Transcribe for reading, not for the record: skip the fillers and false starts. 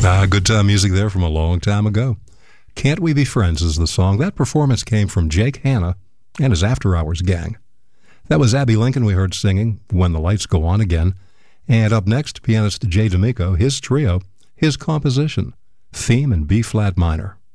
Good time music there from a long time ago. Can't We Be Friends is the song. That performance came from Jake Hanna and his After Hours gang. That was Abby Lincoln we heard singing When the Lights Go On Again. And up next, pianist Jay D'Amico, his trio, his composition, Theme in B-flat minor.